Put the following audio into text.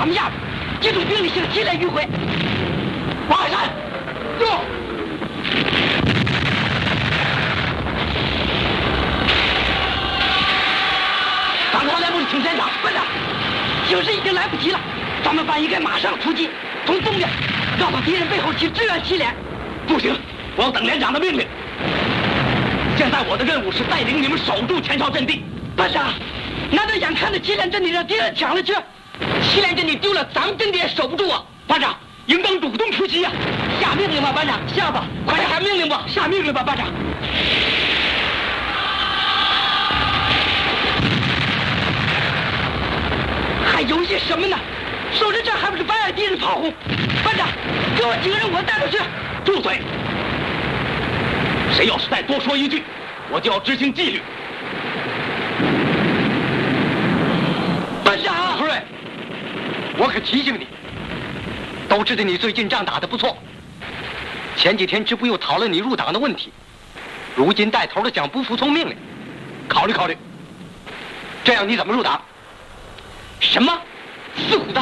他们衙门，集中兵力向西来迂回。王海山，走！赶快来不及听先生，班长，形势已经来不及了，咱们班应该马上出击，从东边绕到敌人背后去支援祁连。不行，我要等连长的命令。现在我的任务是带领你们守住前哨阵地。班长，难道眼看着祁连阵地让敌人抢了去？祁连阵地丢了，咱们阵地也守不住啊！班长，应当主动出击呀！下命令吧，班长，下吧，快下命令吧，下命令吧，班长。还犹豫什么呢？守着这还不是白挨敌人炮轰？班长，给我几个人，我带出去。住嘴！谁要是再多说一句，我就要执行纪律。班长，夫人，我可提醒你，都知道你最近仗打得不错，前几天支部又讨论你入党的问题，如今带头的想不服从命令，考虑考虑，这样你怎么入党？什么？四虎的